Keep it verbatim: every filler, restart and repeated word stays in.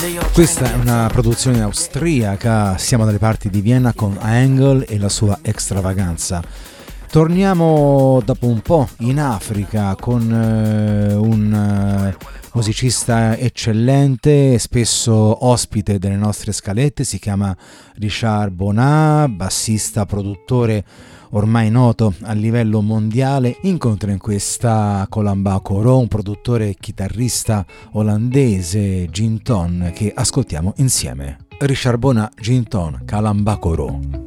Questa è una produzione austriaca, siamo dalle parti di Vienna con Angle e la sua extravaganza. Torniamo dopo un po' in Africa con eh, un eh, musicista eccellente, spesso ospite delle nostre scalette, si chiama Richard Bona, bassista, produttore ormai noto a livello mondiale. Incontra in questa Kalamba Koro un produttore e chitarrista olandese, Jinton, che ascoltiamo insieme. Richard Bona, Jinton, Kalamba Koro.